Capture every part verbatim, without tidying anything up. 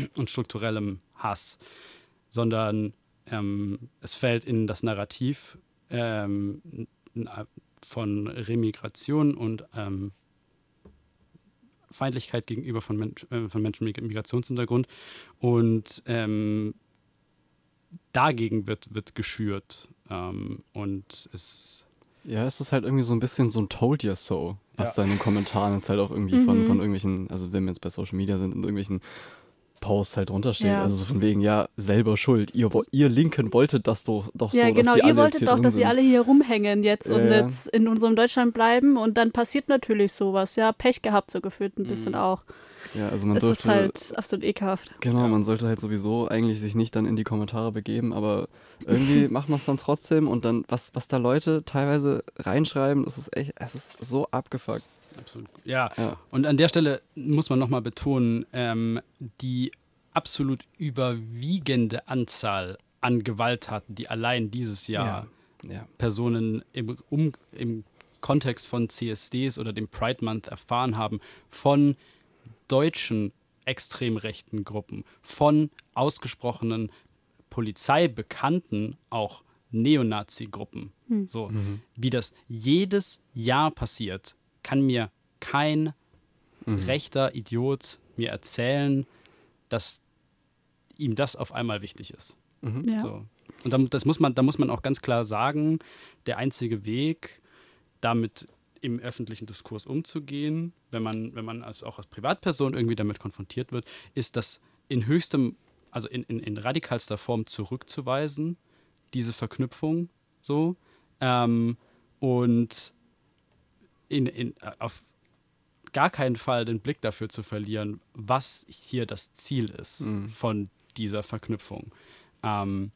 und strukturellem Hass, sondern ähm, es fällt in das Narrativ ähm, von Remigration und ähm, Feindlichkeit gegenüber von, Mensch, äh, von Menschen mit Migrationshintergrund und ähm, dagegen wird, wird geschürt ähm, und es Ja, es ist halt irgendwie so ein bisschen so ein Told you so, was Ja. da in den Kommentaren jetzt halt auch irgendwie Mhm. von, von irgendwelchen, also wenn wir jetzt bei Social Media sind, in irgendwelchen Posts halt drunter steht. Ja. Also so von wegen, ja, selber schuld. Ihr, wo- ihr Linken wolltet das doch, doch Ja, so, genau, dass die ihr alle jetzt wolltet hier doch, drin dass sind. sie alle hier rumhängen jetzt Ja, und ja. jetzt in unserem Deutschland bleiben und dann passiert natürlich sowas. Ja, Pech gehabt so gefühlt ein bisschen Mhm. auch. Ja, also man Es ist dürfte, halt absolut ekelhaft. genau, Ja. man sollte halt sowieso eigentlich sich nicht dann in die Kommentare begeben, aber irgendwie macht man es dann trotzdem und dann, was, was da Leute teilweise reinschreiben, das ist echt, es ist so abgefuckt. Absolut. Ja, Ja. und an der Stelle muss man nochmal betonen, ähm, die absolut überwiegende Anzahl an Gewalttaten, die allein dieses Jahr Ja. Personen im, um, im Kontext von C S Ds oder dem Pride Month erfahren haben, von deutschen extrem rechten Gruppen, von ausgesprochenen polizeibekannten auch Neonazi-Gruppen. Hm. So, Mhm. wie das jedes Jahr passiert, kann mir kein Mhm. rechter Idiot mir erzählen, dass ihm das auf einmal wichtig ist. Mhm. Ja. So. Und da, das muss man, da muss man auch ganz klar sagen, der einzige Weg, damit im öffentlichen Diskurs umzugehen, wenn man, wenn man als, auch als Privatperson irgendwie damit konfrontiert wird, ist das in höchstem, also in, in, in radikalster Form zurückzuweisen, diese Verknüpfung so. Ähm, und in, in, auf gar keinen Fall den Blick dafür zu verlieren, was hier das Ziel ist Mhm. von dieser Verknüpfung. Ähm,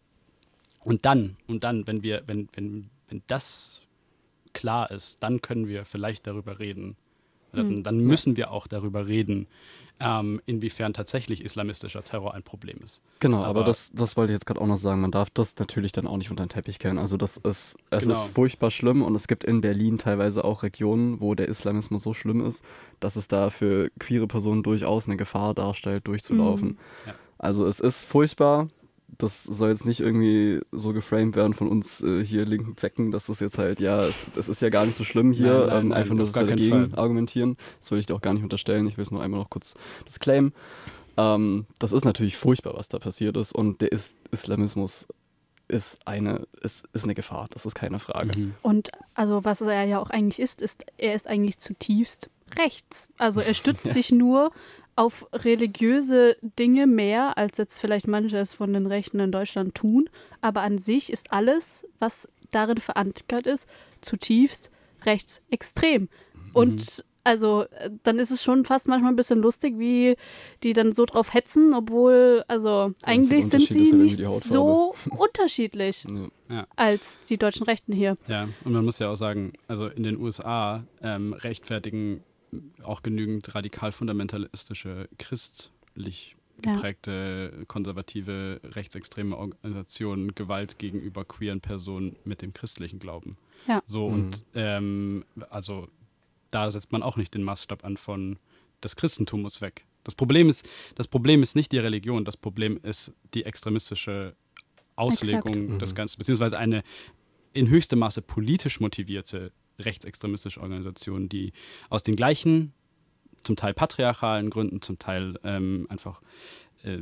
und dann, und dann, wenn wir, wenn, wenn, wenn das klar ist, dann können wir vielleicht darüber reden. Dann, Hm. dann müssen wir auch darüber reden, ähm, inwiefern tatsächlich islamistischer Terror ein Problem ist. Genau, aber, Aber- das, das wollte ich jetzt gerade auch noch sagen. Man darf das natürlich dann auch nicht unter den Teppich kehren. Also das ist, es Genau. ist furchtbar schlimm und es gibt in Berlin teilweise auch Regionen, wo der Islamismus so schlimm ist, dass es da für queere Personen durchaus eine Gefahr darstellt, durchzulaufen. Mhm. Ja. Also es ist furchtbar. Das soll jetzt nicht irgendwie so geframed werden von uns äh, hier linken Zecken, dass das jetzt halt, ja, es, es ist ja gar nicht so schlimm hier, Nein, nein, ähm, nein, einfach nur auf das gar keinen dagegen Fall. argumentieren. Das will ich dir auch gar nicht unterstellen. Ich will es nur einmal noch kurz disclaimen. Ähm, das ist natürlich furchtbar, was da passiert ist und der Is- Islamismus ist eine, ist, ist eine Gefahr, das ist keine Frage. Mhm. Und also was er ja auch eigentlich ist, ist, er ist eigentlich zutiefst rechts. Also er stützt Ja. sich nur auf religiöse Dinge mehr, als jetzt vielleicht manche es von den Rechten in Deutschland tun. Aber an sich ist alles, was darin verankert ist, zutiefst rechtsextrem. Und also äh, dann ist es schon fast manchmal ein bisschen lustig, wie die dann so drauf hetzen, obwohl, also eigentlich sind Unterschied sie ist halt irgendwie nicht die Hautfarbe. so unterschiedlich Ja. als die deutschen Rechten hier. Ja, und man muss ja auch sagen, also in den U S A ähm, rechtfertigen auch genügend radikal fundamentalistische, christlich Ja. geprägte, konservative, rechtsextreme Organisationen Gewalt gegenüber queeren Personen mit dem christlichen Glauben. Ja. So, Mhm. und ähm, also da setzt man auch nicht den Maßstab an von das Christentum muss weg. Das Problem ist, das Problem ist nicht die Religion, das Problem ist die extremistische Auslegung Exakt. des Mhm. Ganzen, beziehungsweise eine in höchstem Maße politisch motivierte rechtsextremistische Organisation, die aus den gleichen, zum Teil patriarchalen Gründen, zum Teil ähm, einfach äh,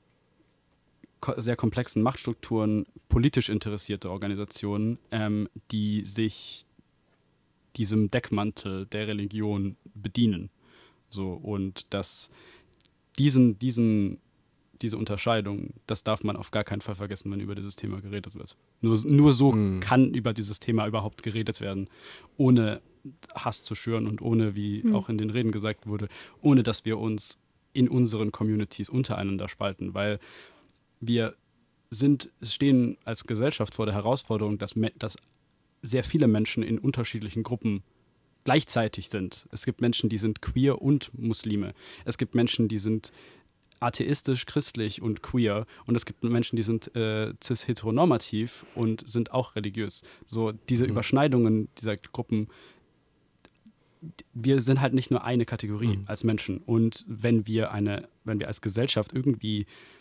ko- sehr komplexen Machtstrukturen, politisch interessierte Organisationen, ähm, die sich diesem Deckmantel der Religion bedienen. So, und dass diesen, diesen, diese Unterscheidung, das darf man auf gar keinen Fall vergessen, wenn über dieses Thema geredet wird. Nur, nur so Mhm. kann über dieses Thema überhaupt geredet werden, ohne Hass zu schüren und ohne, wie Mhm. auch in den Reden gesagt wurde, ohne dass wir uns in unseren Communities untereinander spalten, weil wir sind, stehen als Gesellschaft vor der Herausforderung, dass, me- dass sehr viele Menschen in unterschiedlichen Gruppen gleichzeitig sind. Es gibt Menschen, die sind queer und Muslime. Es gibt Menschen, die sind atheistisch, christlich und queer. Und es gibt Menschen, die sind äh, cis-heteronormativ und sind auch religiös. So diese Mhm. Überschneidungen dieser Gruppen, wir sind halt nicht nur eine Kategorie Mhm. als Menschen. Und wenn wir eine, wenn wir als Gesellschaft irgendwie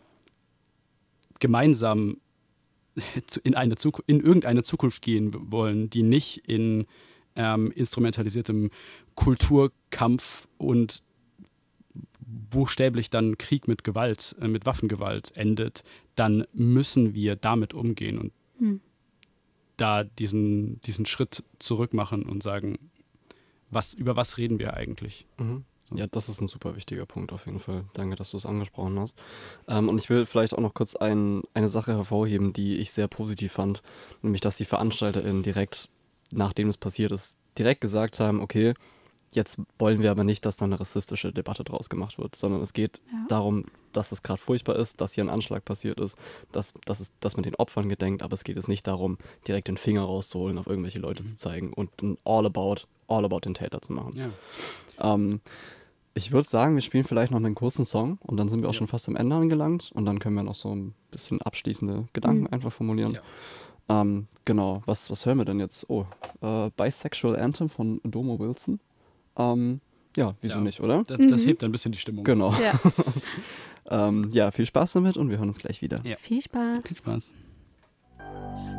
gemeinsam zu- in, eine Zuku- in irgendeine Zukunft gehen wollen, die nicht in ähm, instrumentalisiertem Kulturkampf und buchstäblich dann Krieg mit Gewalt, äh, mit Waffengewalt endet, dann müssen wir damit umgehen und Hm. da diesen, diesen Schritt zurück machen und sagen, was, über was reden wir eigentlich? Mhm. Ja, das ist ein super wichtiger Punkt auf jeden Fall. Danke, dass du es angesprochen hast. Ähm, und ich will vielleicht auch noch kurz ein, eine Sache hervorheben, die ich sehr positiv fand, nämlich dass die VeranstalterInnen direkt, nachdem es passiert ist, direkt gesagt haben, okay, jetzt wollen wir aber nicht, dass da eine rassistische Debatte draus gemacht wird, sondern es geht Ja. darum, dass es gerade furchtbar ist, dass hier ein Anschlag passiert ist, dass, dass, es, dass man den Opfern gedenkt, aber es geht jetzt nicht darum, direkt den Finger rauszuholen, auf irgendwelche Leute zu zeigen und ein all about, all about den Täter zu machen. Ja. Ähm, ich würde sagen, wir spielen vielleicht noch einen kurzen Song und dann sind wir auch Ja. schon fast am Ende angelangt und dann können wir noch so ein bisschen abschließende Gedanken Mhm. einfach formulieren. Ja. Ähm, genau, was, was hören wir denn jetzt? Oh, äh, Bisexual Anthem von Domo Wilson. Ähm, ja, wieso Ja. nicht, oder? Das, das Mhm. hebt ein bisschen die Stimmung. Genau. Ja. ähm, ja, viel Spaß damit und wir hören uns gleich wieder. Ja. Viel Spaß. Viel Spaß.